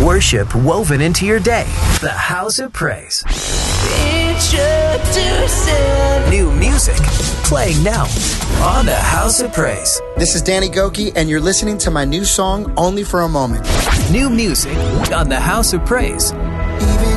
Worship woven into your day. The House of Praise. Introducing New music playing now on the House of Praise. This is Danny Goki, and you're listening to my new song, Only for a Moment. New music on the House of Praise.